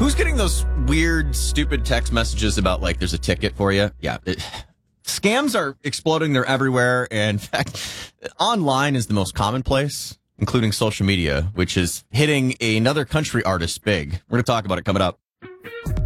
Who's getting those weird, stupid text messages about, like, there's a ticket for you? Yeah. Scams are exploding. They're everywhere. And in fact, online is the most commonplace, including social media, which is hitting another country artist big. We're going to talk about it coming up.